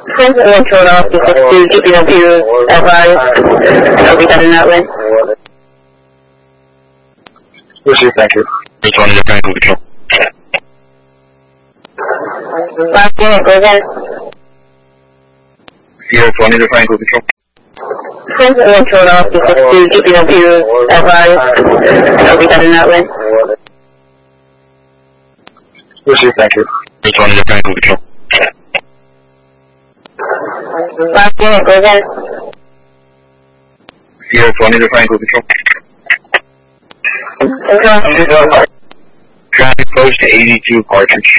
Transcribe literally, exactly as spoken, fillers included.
Friends that won't turn off because to keeping up you advise. I'll be done in that way. Yes, sir, thank you. Just wanted to thank you. Last unit, go again. Yes, wanted to thank you. Friends that won't turn off because to keeping up you advise. I'll be done in that way. Yes, sir, thank you. Just wanted to thank you. Last unit, go again. Yes, wanted to thank you. Traffic close to eighty-two Partridge.